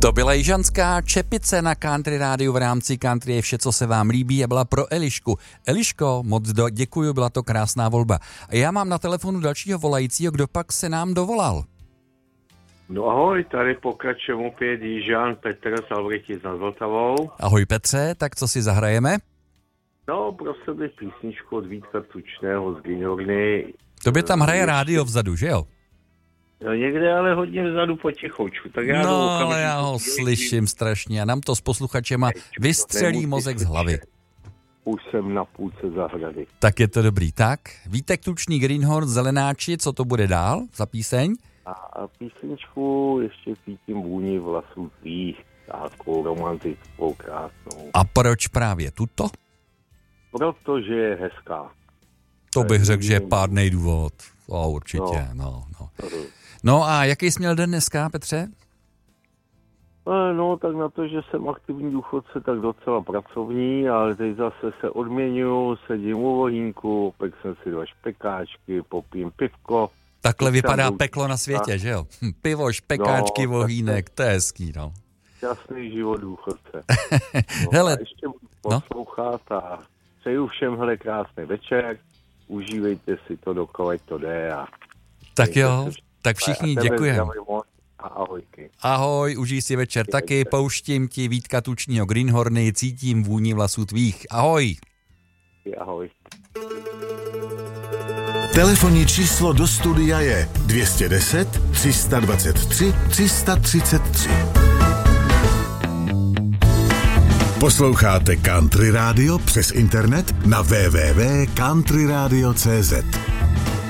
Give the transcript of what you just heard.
To byla Jižanská Čepice na Country Rádiu v rámci Country je vše, co se vám líbí a byla pro Elišku. Eliško, moc děkuju, byla to krásná volba. A já mám na telefonu dalšího volajícího, kdo pak se nám dovolal. No ahoj, tady pokračujeme opět Jižan Petr z Albrichtic nad Vltavou. Ahoj Petře, tak co si zahrajeme? No, pro sebe písničku od Vítka Tučného z Greenhorny. Tobě tam hraje rádio vzadu, že jo? No, někde ale hodně vzadu potichoučku. Tak já ale já ho slyším strašně a nám to s posluchačema vystřelí mozek z hlavy. Už jsem na půlce zahrady. Tak je to dobrý. Tak, Vítek Tučný, Greenhorn, Zelenáči, co to bude dál za píseň? A písničku ještě cítím vůni vlasů tvých, takovou romantickou, krásnou. A proč právě tuto? Protože je hezká. To bych řekl, že je pádnej důvod. O, určitě, no. No a jaký jsi měl den dneska, Petře? No, tak na to, že jsem aktivní důchodce, tak docela pracovní, ale teď zase se odměňuju, sedím u vohýnku, opek jsem si 2 špekáčky, popím pivko. Takhle vypadá peklo na světě, že jo? Pivo, špekáčky, vohýnek, to je hezký, no. Šťastný život důchodce. No, hele, a ještě budu poslouchat a přeju všem, krásný večer, užívejte si to, dokud to jde. Tak jo, tak všichni děkujeme. Ahojky. Ahoj, užij si večer taky, pouštím ti Vítka Tučního Greenhorny, cítím vůni vlasů tvých. Ahoj. Ahoj. Telefonní číslo do studia je 210 323 333. Posloucháte Country Radio přes internet na www.countryradio.cz.